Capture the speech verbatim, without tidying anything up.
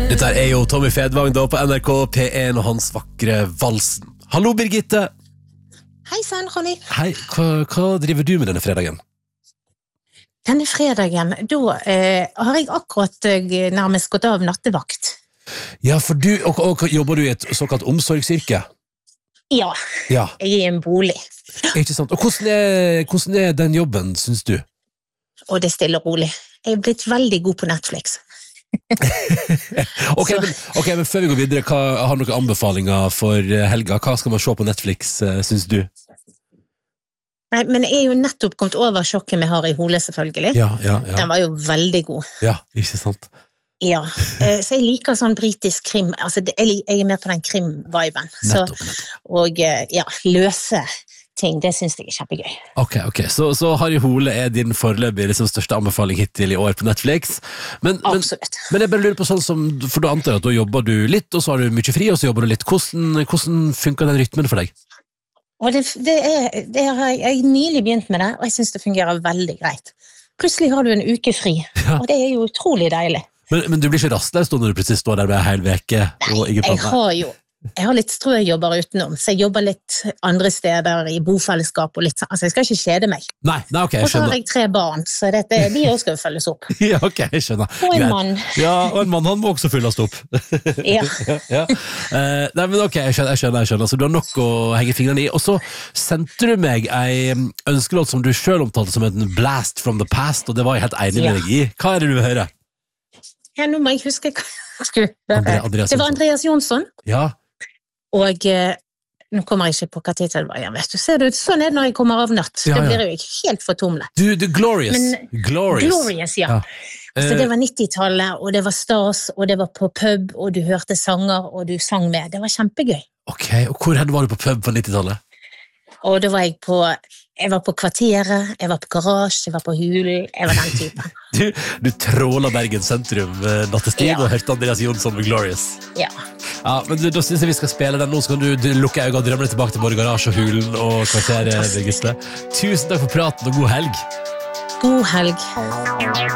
Dette er jo Tommy Fedvang da på N R K P en og hans vakre valsen. Hallo Birgitte. Hei sann, Ronny. Hei, hva, hva driver du med denne fredagen? Denne fredagen, da eh, har jeg akkurat eh, nærmest gått av nattevakt. Ja, for du, og, og jobber du i et såkalt omsorgsyrke? Ja, Ja, jeg er i en bolig. ikke sant? Og hvordan er, hvordan er den jobben, synes du? Og det er stille og rolig. Jeg er blitt veldig god på Netflix. Ok, men, ok, men før vi går videre, hva, har du noen anbefalinger for helga? Hva skal man se på Netflix, eh, synes du? Nei, men jeg er jo nettopp kommet over sjokket vi har i Hole, selvfølgelig. Ja, ja, ja. Den var jo veldig god. Ja, ikke sant? Ja, eh, så jeg liker sånn britisk krim. Altså, det- jeg, jeg er med på den krim-viben. Så, Nettopp, nettopp. og eh, ja, løse ting, det synes jeg er kjempegøy. Ok, ok, så, så Harry Hole er din foreløpig liksom, største anbefaling hittil i år på Netflix. Men, men, Absolutt. men jeg bare lurer på sånn som, for du antar at da jobber du litt, og så har du mye fri, og så jobber du litt. Hvordan, hvordan funker den rytmen for deg? Og det, det er, det har jeg, jeg har nylig begynt med det, og jeg synes det fungerer veldig greit. Plutselig har du en uke fri, Ja. og det er jo utrolig deilig. Men, men du blir ikke rastløs da når du plutselig står der med en hel veke og ingen Jeg planer? har jo jeg har litt strøjobber utenom, så jeg jobber litt andre steder i bofellesskap og litt sånn. Altså, jeg skal ikke kjede meg. Nei, nei, ok, Og jeg så har skjønner. jeg tre barn, så dette, de også skal jo følges opp. Ja, ok, jeg skjønner. Og en Greit. mann. Ja, og en mann, han må også fylles opp. Ja. ja, ja. Eh, nei, men ok, jeg skjønner, jeg skjønner, jeg skjønner. Så du har nok å henge fingrene i. Og så sendte du meg en ønskelåt som du selv omtalte som en blast from the past, og det var jeg helt enig Ja. med deg i. Hva er det du vil høre? Ja, nå må jeg huske hva jeg skulle høre. Andre- Andreas Det var Jonsson. Andreas Jonsson, Ja, og eh, nå kommer jeg ikke på hva tid det var igjen, vet du. Ser du, sånn er det når jeg kommer av natt. Ja, Da ja. blir jeg jo helt fortumlet. du, du, Glorious. Men- Glorious. Glorious, ja. Ja. Altså, Eh, det var nittitallet, og det var stas, og det var på pub, og du hørte sanger, og du sang med. Det var kjempegøy. ok, og hvor hen var du på pub på nittitallet? Og da var jeg på, jeg var på Kvarteret, jeg var på Garasje, jeg var på Hulen, jeg var den typen. Du, du tråla Bergen sentrum eh, nattestid Ja. og hørte Andreas Jonsson med Glorious. Ja. Ja, men du, da synes jeg vi skal spille den nå, så kan du, du lukke øynene og drømme deg tilbake til både Garasje og Hulen og Kvarteret, Fantastisk. Birgitte. Tusen takk for praten og god helg. God helg.